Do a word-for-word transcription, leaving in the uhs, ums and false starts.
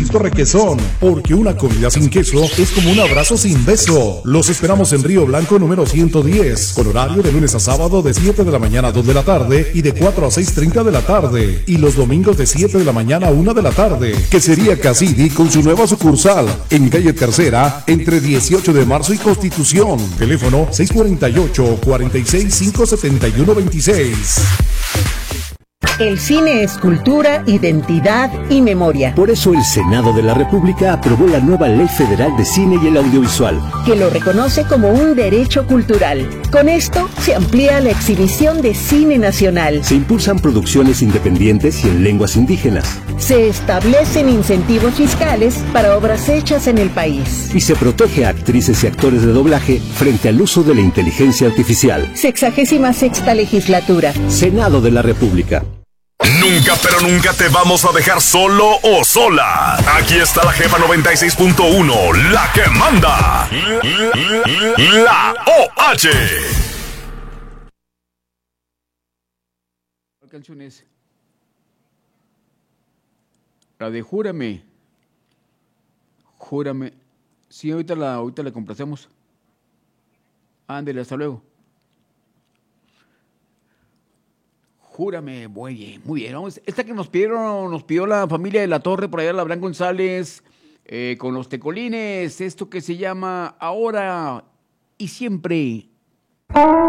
Francisco Requesón, porque una comida sin queso es como un abrazo sin beso. Los esperamos en Río Blanco número ciento diez, con horario de lunes a sábado de siete de la mañana a dos de la tarde y de cuatro a seis treinta de la tarde, y los domingos de siete de la mañana a una de la tarde, que sería Casidi con su nueva sucursal en calle Tercera, entre dieciocho de marzo y Constitución. Teléfono seis cuarenta y ocho, cuarenta y seis, cinco setenta y uno veintiséis. El cine es cultura, identidad y memoria. Por eso el Senado de la República aprobó la nueva Ley Federal de Cine y el Audiovisual, que lo reconoce como un derecho cultural. Con esto se amplía la exhibición de cine nacional. Se impulsan producciones independientes y en lenguas indígenas. Se establecen incentivos fiscales para obras hechas en el país. Y se protege a actrices y actores de doblaje frente al uso de la inteligencia artificial. Sexagésima sexta legislatura. Senado de la República. Nunca, pero nunca te vamos a dejar solo o sola. Aquí está la jefa noventa y seis punto uno, la que manda. La O H. ¿Cuál canción es? La de Júrame. Júrame. Sí, ahorita la, ahorita la complacemos. Ándale, hasta luego. Júrame, muy bien, muy bien. Vamos, esta que nos pidieron, nos pidió la familia de la Torre, por allá, la Abraham González, eh, con los tecolines, esto que se llama Ahora y Siempre.